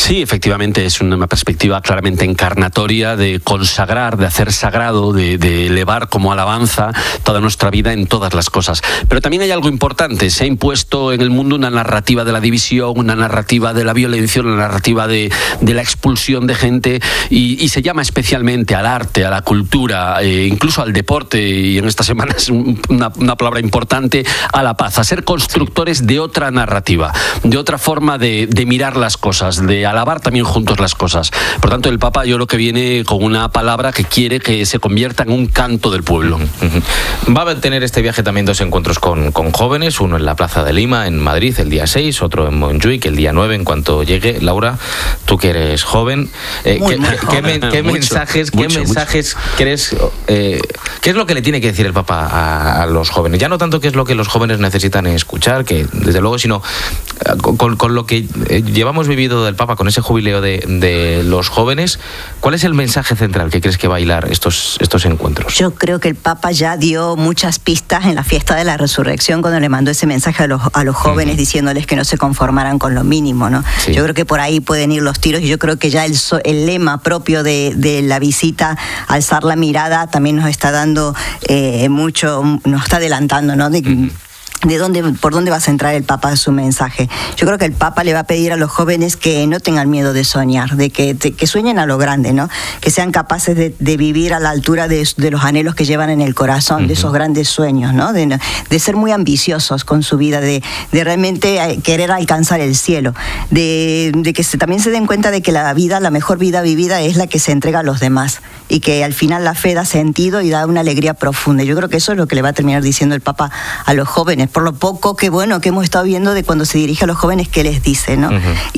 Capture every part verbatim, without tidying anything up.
Sí, efectivamente, es una perspectiva claramente encarnatoria de consagrar, de hacer sagrado, de, de elevar como alabanza toda nuestra vida en todas las cosas. Pero también hay algo importante, se ha impuesto en el mundo una narrativa de la división, una narrativa de la violencia, una narrativa de, de la expulsión de gente, y, y se llama especialmente al arte, a la cultura, eh, incluso al deporte, y en esta semana es una, una palabra importante, a la paz, a ser constructores de otra narrativa, de otra forma de, de mirar las cosas, de alabar también juntos las cosas. Por tanto, el Papa yo creo que viene con una palabra que quiere que se convierta en un canto del pueblo. Uh-huh. Va a tener este viaje también dos encuentros con, con jóvenes, uno en la Plaza de Lima, en Madrid, el día seis, otro en Montjuic, el día nueve, en cuanto llegue. Laura, tú que eres joven, eh, muy, ¿qué, muy ¿qué, joven. ¿qué, qué mucho, mensajes, mucho, qué mensajes mucho. crees, eh, qué es lo que le tiene que decir el Papa a, a los jóvenes? Ya no tanto qué es lo que los jóvenes necesitan escuchar, que desde luego, sino con, con lo que llevamos vivido del Papa, con ese jubileo de, de los jóvenes, ¿cuál es el mensaje central que crees que va a hilar estos, estos encuentros? Yo creo que el Papa ya dio muchas pistas en la fiesta de la resurrección cuando le mandó ese mensaje a los, a los jóvenes, uh-huh, diciéndoles que no se conformaran con lo mínimo, ¿no? Sí. Yo creo que por ahí pueden ir los tiros, y yo creo que ya el, el lema propio de, de la visita, alzar la mirada, también nos está dando eh, mucho, nos está adelantando, ¿no? De, uh-huh. de dónde, por dónde va a centrar el Papa su mensaje. Yo creo que el Papa le va a pedir a los jóvenes que no tengan miedo de soñar, de que, de, que sueñen a lo grande, ¿no? Que sean capaces de, de vivir a la altura de, de los anhelos que llevan en el corazón, uh-huh, de esos grandes sueños, ¿no? De, de ser muy ambiciosos con su vida, de, de realmente querer alcanzar el cielo, de, de que se, también se den cuenta de que la vida, la mejor vida vivida es la que se entrega a los demás, y que al final la fe da sentido y da una alegría profunda. Yo creo que eso es lo que le va a terminar diciendo el Papa a los jóvenes, por lo poco que bueno que hemos estado viendo de cuando se dirige a los jóvenes, qué les dice, ¿no? Uh-huh.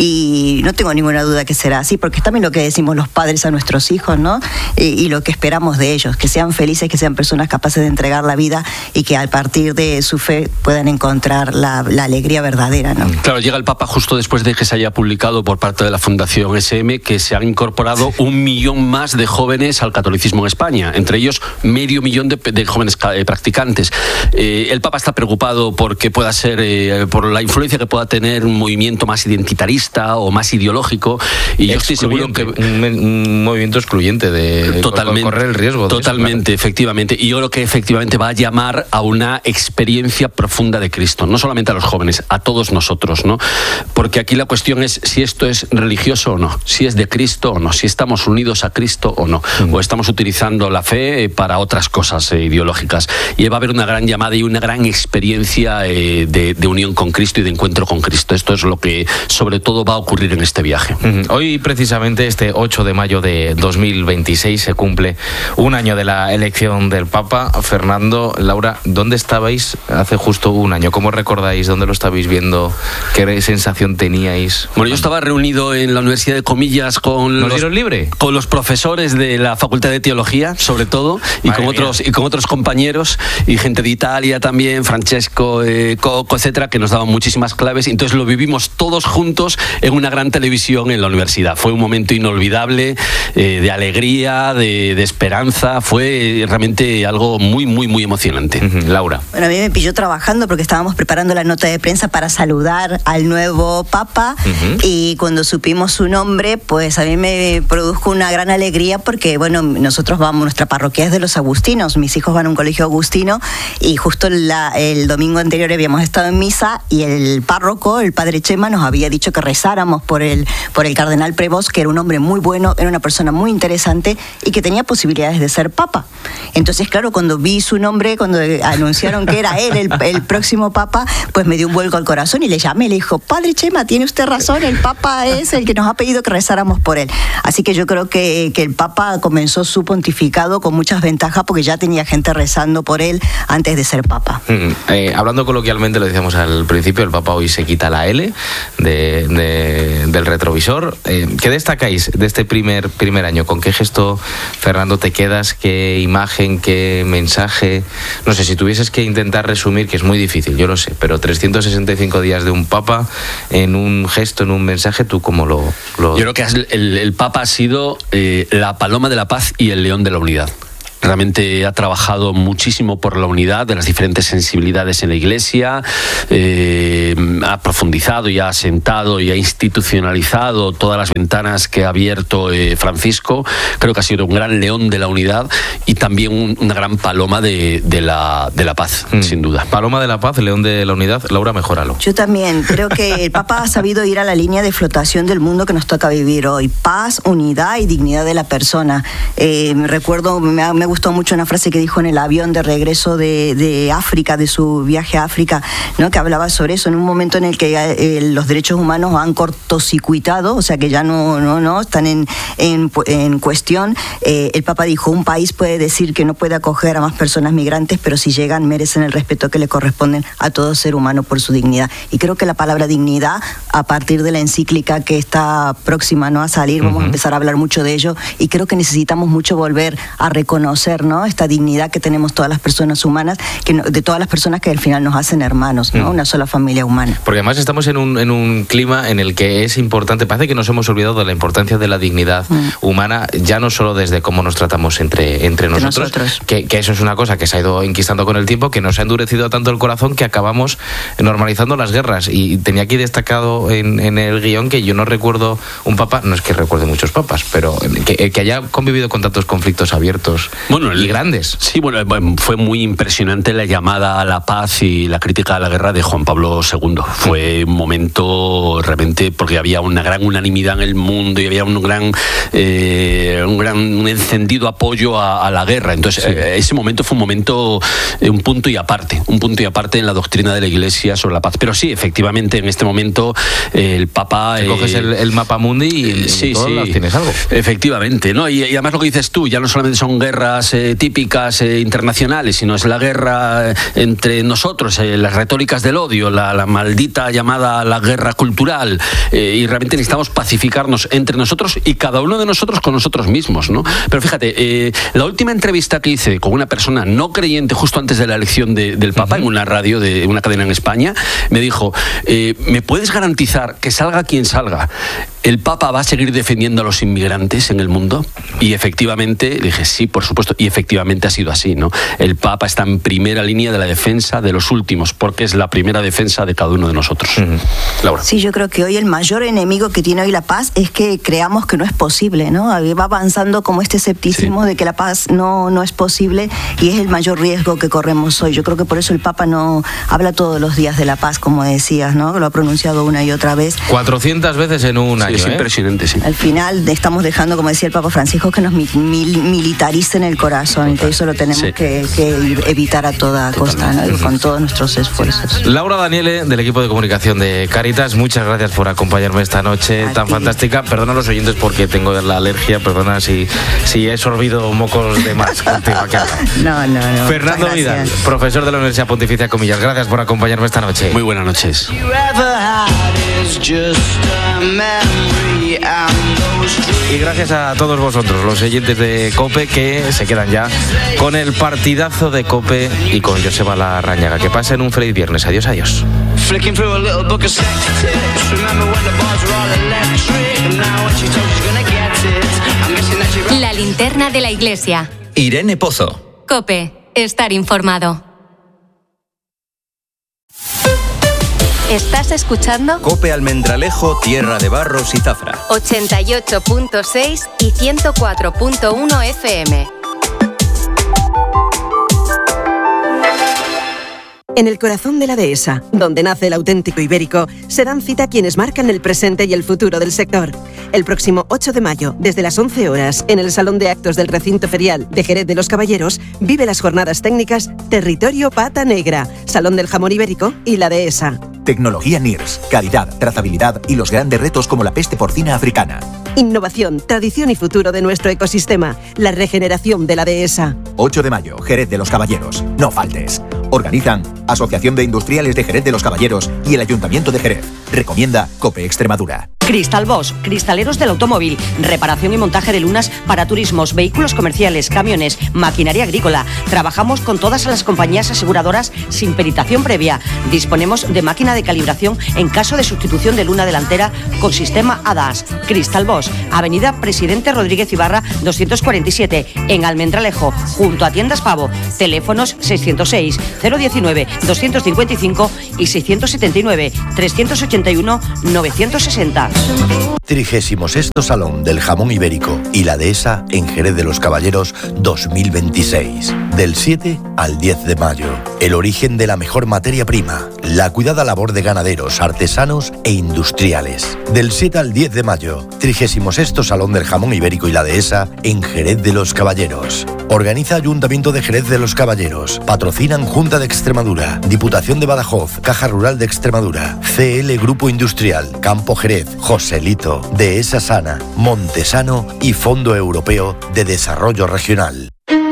Y no tengo ninguna duda que será así, porque es también lo que decimos los padres a nuestros hijos, ¿no? Y, y lo que esperamos de ellos, que sean felices, que sean personas capaces de entregar la vida, y que a partir de su fe puedan encontrar la, la alegría verdadera, ¿no? Claro, llega el Papa justo después de que se haya publicado por parte de la Fundación S M que se han incorporado un millón más de jóvenes al catolicismo en España, entre ellos medio millón de, de jóvenes eh, practicantes. Eh, el Papa está preocupado porque pueda ser, eh, por la influencia que pueda tener un movimiento más identitarista o más ideológico, y yo estoy seguro que un, un movimiento excluyente de totalmente, correr el riesgo de totalmente, eso, claro. Efectivamente, y yo creo que efectivamente va a llamar a una experiencia profunda de Cristo, no solamente a los jóvenes, a todos nosotros, ¿no? Porque aquí la cuestión es si esto es religioso o no, si es de Cristo o no, si estamos unidos a Cristo o no, mm. o estamos utilizando la fe para otras cosas eh, ideológicas, y va a haber una gran llamada y una gran experiencia eh, de, de unión con Cristo y de encuentro con Cristo. Esto es lo que sobre todo va a ocurrir en este viaje. Mm. Hoy precisamente, este ocho de mayo de dos mil veintiséis, se cumple un año de la elección del Papa. Fernando, Laura, ¿dónde estabais hace justo un año? ¿Cómo recordáis? ¿Dónde lo estabais viendo? ¿Qué sensación teníais? Bueno, yo estaba reunido en la Universidad de Comillas con ¿Nos los, dieron libre? con los profesores de la Facultad de Teología, sobre todo, y con, otros, y con otros compañeros, y gente de Italia también, Francesco, eh, Coco, etcétera, que nos daban muchísimas claves. Entonces lo vivimos todos juntos en una gran televisión en la universidad. Fue un momento inolvidable, eh, de alegría, de, de esperanza. Fue realmente algo muy, muy, muy emocionante. Uh-huh. Laura. Bueno, a mí me pilló trabajando porque estábamos preparando la nota de prensa para saludar al nuevo Papa, uh-huh, y cuando supimos su nombre, pues a mí me produjo una gran alegría porque, bueno, nosotros vamos, nuestra parroquia es de los agustinos, mis hijos van a un colegio agustino, y justo la, el domingo anterior habíamos estado en misa y el párroco, el padre Chema, nos había dicho que rezáramos por el, por el cardenal Prevost, que era un hombre muy bueno, era una persona muy interesante y que tenía posibilidades de ser Papa. Entonces, claro, cuando vi su nombre, cuando anunciaron que era él el, el próximo Papa, pues me dio un vuelco al corazón y le llamé, le dijo: Padre Chema, tiene usted razón, el Papa es el que nos ha pedido que rezáramos por él. Así que yo creo que, que el Papa comenzó su pontificado con muchas ventajas porque ya tenía gente rezando por él antes de ser Papa. Mm, eh, hablando coloquialmente, lo decíamos al principio, el Papa hoy se quita la L de, de, del retrovisor. Eh, ¿Qué destacáis de este primer, primer año? ¿Con qué gesto, Fernando, te quedas? ¿Qué imagen, qué mensaje? No sé, si tuvieses que intentar resumir, que es muy difícil, yo lo sé, pero trescientos sesenta y cinco días de un Papa en un gesto, en un mensaje, ¿tú cómo lo...? lo... Yo creo que el, el Papa ha sido eh, la paloma de la paz y el león de la unidad. realmente ha trabajado muchísimo por la unidad de las diferentes sensibilidades en la Iglesia, eh, ha profundizado y ha asentado y ha institucionalizado todas las ventanas que ha abierto eh, Francisco. Creo que ha sido un gran león de la unidad y también un, una gran paloma de, de, la, de la paz, mm. sin duda. Paloma de la paz, león de la unidad. Laura, mejóralo. Yo también creo que el Papa ha sabido ir a la línea de flotación del mundo que nos toca vivir hoy. Paz, unidad y dignidad de la persona. Eh, me recuerdo, me, me gustó mucho una frase que dijo en el avión de regreso de, de África, de su viaje a África, ¿no? Que hablaba sobre eso, en un momento en el que eh, los derechos humanos han cortocircuitado, o sea que ya no, no, no están en, en, en cuestión. Eh, el Papa dijo, un país puede decir que no puede acoger a más personas migrantes, pero si llegan merecen el respeto que le corresponden a todo ser humano por su dignidad. Y creo que la palabra dignidad, a partir de la encíclica que está próxima, ¿no?, a salir, vamos uh-huh. a empezar a hablar mucho de ello, y creo que necesitamos mucho volver a reconocer, ¿no?, esta dignidad que tenemos todas las personas humanas, que no, de todas las personas que al final nos hacen hermanos, ¿no?, uh-huh. una sola familia humana. Porque además estamos en un, en un clima en el que es importante, parece que nos hemos olvidado de la importancia de la dignidad uh-huh. humana, ya no solo desde cómo nos tratamos entre, entre nosotros, nosotros. Que, que eso es una cosa que se ha ido enquistando con el tiempo, que nos ha endurecido tanto el corazón que acabamos normalizando las guerras. Y tenía aquí destacado en, en el guión que yo no recuerdo un papa, no es que recuerde muchos papas, pero que, que haya convivido con tantos conflictos abiertos bueno, y el, grandes. Sí, bueno, fue muy impresionante la llamada a la paz y la crítica a la guerra de Juan Pablo segundo. Fue un momento realmente, porque había una gran unanimidad en el mundo y había un gran eh, un gran un encendido apoyo a, a la guerra. Entonces, sí. eh, ese momento fue un momento, eh, un punto y aparte, un punto y aparte en la doctrina de la Iglesia sobre la paz. Pero sí, efectivamente, en este momento eh, el Papa... Te coges eh, el, el mapa mundi y eh, sí, todas sí, las tienes algo. Efectivamente, ¿no? Y, y además lo que dices tú, ya no solamente son guerras eh, típicas eh, internacionales, sino es la guerra eh, entre nosotros, eh, las retóricas del odio, la, la maldita llamada la guerra cultural, eh, y realmente necesitamos pacificarnos entre nosotros y cada uno de nosotros con nosotros mismos, ¿no? Pero fíjate, eh, la última entrevista que hice con una persona no creyente justo antes de la elección de, del Papa, uh-huh. en una radio de una cadena en España, me dijo, eh, ¿me puedes garantizar que salga quien salga, el Papa va a seguir defendiendo a los inmigrantes en el mundo? Y efectivamente, dije, sí, por supuesto, y efectivamente ha sido así, ¿no? El Papa está en primera línea de la defensa de los últimos, porque es la primera defensa de cada uno de nosotros. Uh-huh. Laura. Sí, yo creo que hoy el mayor enemigo que tiene hoy la paz es que creamos que no es posible, ¿no? Va avanzando como este escepticismo sí. de que la paz no, no es posible, y es el mayor riesgo que corremos hoy. Yo creo que por eso el Papa no habla todos los días de la paz, como decías, ¿no? Lo ha pronunciado una y otra vez. cuatrocientas veces en un año. Sí, es ¿eh? impresionante, sí. Al final estamos dejando, como decía el Papa Francisco, que nos mil, mil, militaricen el corazón. Entonces eso lo tenemos sí. que, que evitar a toda costa, ¿no? Y con todos nuestros esfuerzos. Laura Daniele, del equipo de comunicación de Cáritas, muchas gracias por acompañarme esta noche a tan ti. fantástica. Perdona a los oyentes porque tengo la alergia, perdona si, si he sorbido mocos de más contigo aquí. No, no, no. Fernando Vidal, profesor de la Universidad Pontificia Comillas, gracias por acompañarme esta noche. Muy buenas noches. Y gracias a todos vosotros, los oyentes de COPE, que se quedan ya con el partidazo de COPE y con Joseba Larrañaga. Que pasen un feliz viernes. Adiós, adiós. La linterna de la iglesia. Irene Pozo. COPE. Estar informado. ¿Estás escuchando? COPE Almendralejo, Tierra de Barros y Zafra. ochenta y ocho punto seis y ciento cuatro punto uno F M. En el corazón de la dehesa, donde nace el auténtico ibérico, se dan cita quienes marcan el presente y el futuro del sector. El próximo ocho de mayo, desde las once horas, en el Salón de Actos del Recinto Ferial de Jerez de los Caballeros, vive las jornadas técnicas Territorio Pata Negra, Salón del Jamón Ibérico y la Dehesa. Tecnología N I R S, calidad, trazabilidad y los grandes retos como la peste porcina africana. Innovación, tradición y futuro de nuestro ecosistema, la regeneración de la Dehesa. ocho de mayo, Jerez de los Caballeros. No faltes. Organizan Asociación de Industriales de Jerez de los Caballeros y el Ayuntamiento de Jerez. Recomienda COPE Extremadura. Cristal Bosch, cristaleros del automóvil, reparación y montaje de lunas para turismos, vehículos comerciales, camiones, maquinaria agrícola. Trabajamos con todas las compañías aseguradoras sin peritación previa. Disponemos de máquina de calibración en caso de sustitución de luna delantera con sistema A D A S. Cristal Bosch, Avenida Presidente Rodríguez Ibarra doscientos cuarenta y siete, en Almendralejo, junto a Tiendas Pavo. Teléfonos seiscientos seis, cero diecinueve, doscientos cincuenta y cinco y seiscientos setenta y nueve, trescientos ochenta y uno, novecientos sesenta. trigésimo sexto Salón del Jamón Ibérico y la Dehesa en Jerez de los Caballeros dos mil veintiséis. Del siete al diez de mayo. El origen de la mejor materia prima. La cuidada labor de ganaderos, artesanos e industriales. Del siete al diez de mayo. trigésimo sexto Salón del Jamón Ibérico y la Dehesa en Jerez de los Caballeros. Organiza Ayuntamiento de Jerez de los Caballeros. Patrocinan Junta de Extremadura, Diputación de Badajoz, Caja Rural de Extremadura, C L Grupo Industrial, Campo Jerez, Joselito, Dehesa Sana, Montesano y Fondo Europeo de Desarrollo Regional.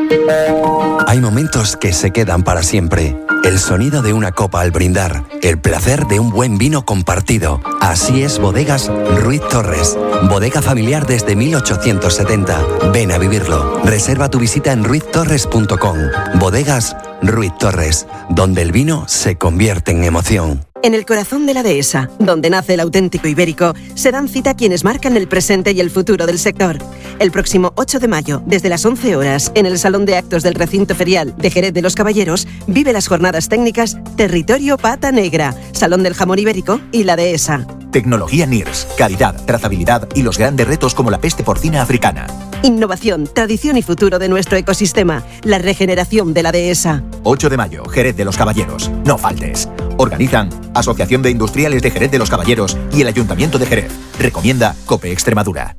Hay momentos que se quedan para siempre. El sonido de una copa al brindar, el placer de un buen vino compartido. Así es Bodegas Ruiz Torres. Bodega familiar desde mil ochocientos setenta. Ven a vivirlo. Reserva tu visita en ruiz torres punto com. Bodegas Ruiz Torres, donde el vino se convierte en emoción. En el corazón de la Dehesa, donde nace el auténtico ibérico, se dan cita quienes marcan el presente y el futuro del sector. El próximo ocho de mayo, desde las once horas, en el Salón de Actos del Recinto Ferial de Jerez de los Caballeros, vive las jornadas técnicas Territorio Pata Negra, Salón del Jamón Ibérico y la Dehesa. Tecnología N I R S, calidad, trazabilidad y los grandes retos como la peste porcina africana. Innovación, tradición y futuro de nuestro ecosistema, la regeneración de la Dehesa. ocho de mayo, Jerez de los Caballeros. No faltes. Organizan Asociación de Industriales de Jerez de los Caballeros y el Ayuntamiento de Jerez. Recomienda COPE Extremadura.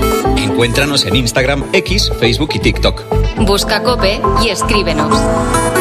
Encuéntranos en Instagram, X, Facebook y TikTok. Busca COPE y escríbenos.